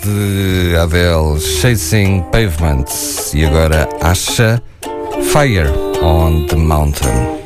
de Adele, Chasing Pavements, e agora Asha, Fire on the Mountain.